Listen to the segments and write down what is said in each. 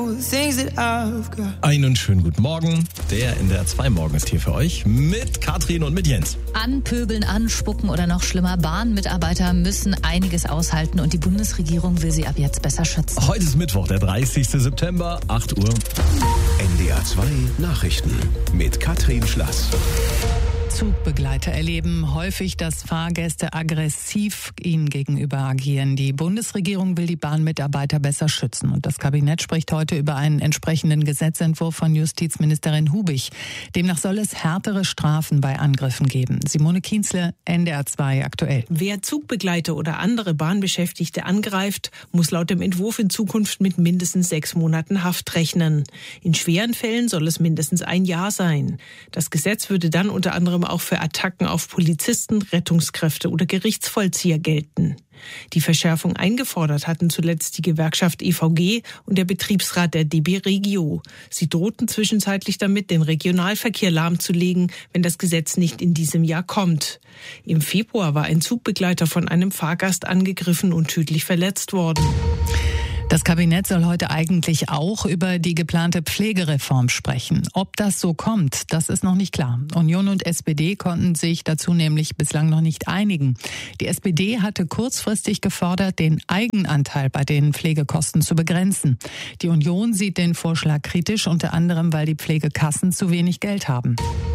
Einen schönen guten Morgen. Der NDR 2 Morgen ist hier für euch mit Katrin und mit Jens. Anpöbeln, anspucken oder noch schlimmer, Bahnmitarbeiter müssen einiges aushalten und die Bundesregierung will sie ab jetzt besser schützen. Heute ist Mittwoch, der 30. September, 8 Uhr. NDR 2 Nachrichten mit Katrin Schlass. Zugbegleiter erleben häufig, dass Fahrgäste aggressiv ihnen gegenüber agieren. Die Bundesregierung will die Bahnmitarbeiter besser schützen. Und das Kabinett spricht heute über einen entsprechenden Gesetzentwurf von Justizministerin Hubig. Demnach soll es härtere Strafen bei Angriffen geben. Simone Kienzle, NDR 2 aktuell. Wer Zugbegleiter oder andere Bahnbeschäftigte angreift, muss laut dem Entwurf in Zukunft mit mindestens 6 Monaten Haft rechnen. In schweren Fällen soll es mindestens 1 Jahr sein. Das Gesetz würde dann unter anderem auch für Attacken auf Polizisten, Rettungskräfte oder Gerichtsvollzieher gelten. Die Verschärfung eingefordert hatten zuletzt die Gewerkschaft EVG und der Betriebsrat der DB Regio. Sie drohten zwischenzeitlich damit, den Regionalverkehr lahmzulegen, wenn das Gesetz nicht in diesem Jahr kommt. Im Februar war ein Zugbegleiter von einem Fahrgast angegriffen und tödlich verletzt worden. Das Kabinett soll heute eigentlich auch über die geplante Pflegereform sprechen. Ob das so kommt, das ist noch nicht klar. Union und SPD konnten sich dazu nämlich bislang noch nicht einigen. Die SPD hatte kurzfristig gefordert, den Eigenanteil bei den Pflegekosten zu begrenzen. Die Union sieht den Vorschlag kritisch, unter anderem, weil die Pflegekassen zu wenig Geld haben.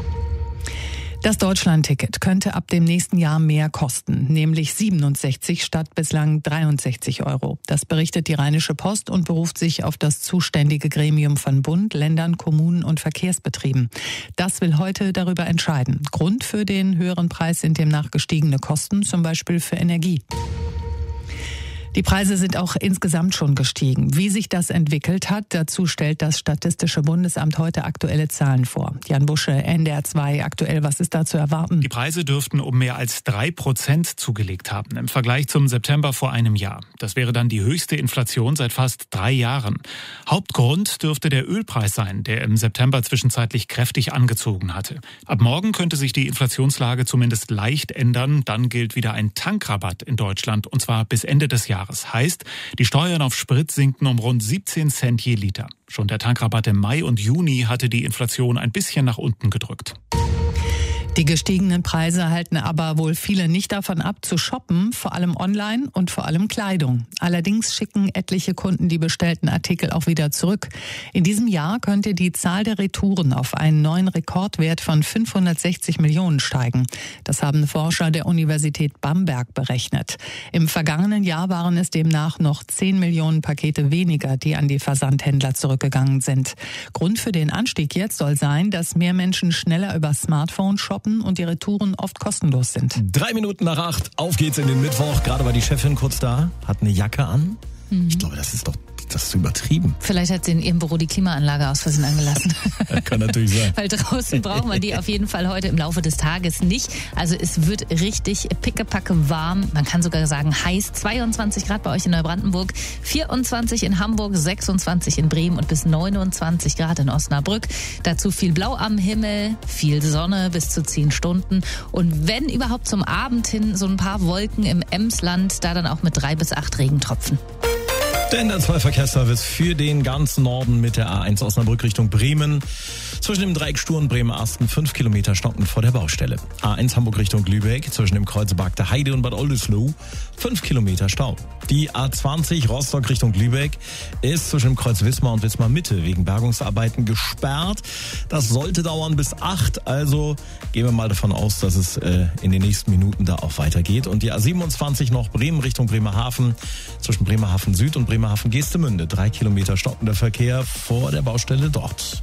Das Deutschlandticket könnte ab dem nächsten Jahr mehr kosten, nämlich 67 statt bislang 63 €. Das berichtet die Rheinische Post und beruft sich auf das zuständige Gremium von Bund, Ländern, Kommunen und Verkehrsbetrieben. Das will heute darüber entscheiden. Grund für den höheren Preis sind demnach gestiegene Kosten, zum Beispiel für Energie. Die Preise sind auch insgesamt schon gestiegen. Wie sich das entwickelt hat, dazu stellt das Statistische Bundesamt heute aktuelle Zahlen vor. Jan Busche, NDR 2 aktuell, was ist da zu erwarten? Die Preise dürften um mehr als 3% zugelegt haben im Vergleich zum September vor einem Jahr. Das wäre dann die höchste Inflation seit fast 3 Jahren. Hauptgrund dürfte der Ölpreis sein, der im September zwischenzeitlich kräftig angezogen hatte. Ab morgen könnte sich die Inflationslage zumindest leicht ändern. Dann gilt wieder ein Tankrabatt in Deutschland, und zwar bis Ende des Jahres. Heißt, die Steuern auf Sprit sinken um rund 17 Cent je Liter. Schon der Tankrabatt im Mai und Juni hatte die Inflation ein bisschen nach unten gedrückt. Die gestiegenen Preise halten aber wohl viele nicht davon ab, zu shoppen, vor allem online und vor allem Kleidung. Allerdings schicken etliche Kunden die bestellten Artikel auch wieder zurück. In diesem Jahr könnte die Zahl der Retouren auf einen neuen Rekordwert von 560 Millionen steigen. Das haben Forscher der Universität Bamberg berechnet. Im vergangenen Jahr waren es demnach noch 10 Millionen Pakete weniger, die an die Versandhändler zurückgegangen sind. Grund für den Anstieg jetzt soll sein, dass mehr Menschen schneller über Smartphone shoppen und die Retouren oft kostenlos sind. 3 Minuten nach 8, auf geht's in den Mittwoch. Gerade war die Chefin kurz da, hat eine Jacke an. Ich glaube, das ist übertrieben. Vielleicht hat sie in ihrem Büro die Klimaanlage aus Versehen angelassen. Kann natürlich sein. Weil draußen braucht man die auf jeden Fall heute im Laufe des Tages nicht. Also es wird richtig pickepacke warm. Man kann sogar sagen heiß. 22 Grad bei euch in Neubrandenburg, 24 in Hamburg, 26 in Bremen und bis 29 Grad in Osnabrück. Dazu viel Blau am Himmel, viel Sonne bis zu 10 Stunden. Und wenn überhaupt zum Abend hin so ein paar Wolken im Emsland, da dann auch mit 3 bis 8 Regentropfen. Der NDR 2 Verkehrsservice für den ganzen Norden mit der A1 Osnabrück Richtung Bremen. Zwischen dem Dreieck Stur und Bremen-Asten 5 Kilometer stoppen vor der Baustelle. A1 Hamburg Richtung Lübeck zwischen dem Kreuz Bagde Heide und Bad Oldesloe 5 Kilometer Stau. Die A20 Rostock Richtung Lübeck ist zwischen dem Kreuz Wismar und Wismar Mitte wegen Bergungsarbeiten gesperrt. Das sollte dauern bis 8, also gehen wir mal davon aus, dass es in den nächsten Minuten da auch weitergeht. Und die A27 noch Bremen Richtung Bremerhaven zwischen Bremerhaven Süd und Bremerhaven Geestemünde 3 Kilometer stoppender Verkehr vor der Baustelle dort.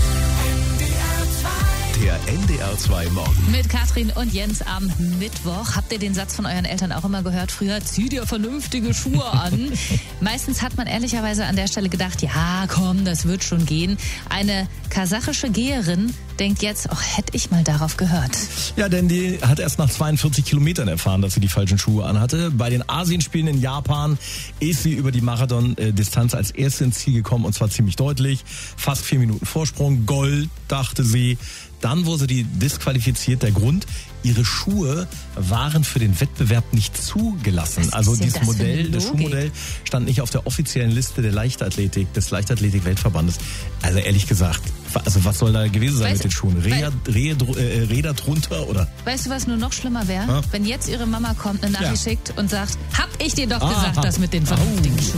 Der NDR 2 Morgen. Mit Katrin und Jens am Mittwoch. Habt ihr den Satz von euren Eltern auch immer gehört früher? Zieh dir vernünftige Schuhe an. Meistens hat man ehrlicherweise an der Stelle gedacht, ja komm, das wird schon gehen. Eine kasachische Geherin denkt jetzt, hätte ich mal darauf gehört. Ja, denn die hat erst nach 42 Kilometern erfahren, dass sie die falschen Schuhe anhatte. Bei den Asienspielen in Japan ist sie über die Marathon-Distanz als erste ins Ziel gekommen und zwar ziemlich deutlich. Fast 4 Minuten Vorsprung, Gold, dachte sie. Dann wurde sie disqualifiziert. Der Grund, ihre Schuhe waren für den Wettbewerb nicht zugelassen. Was Also ist denn dieses das für eine Modell, das Logik? Schuhmodell stand nicht auf der offiziellen Liste der Leichtathletik, des Leichtathletik-Weltverbandes. Also ehrlich gesagt, also was soll da gewesen sein mit den Schuhen? Räder drunter oder? Weißt du, was nur noch schlimmer wäre? Ja. Wenn jetzt ihre Mama kommt, eine Nachricht Ja. schickt und sagt, hab ich dir doch gesagt, das mit den vernünftigen Schuhen.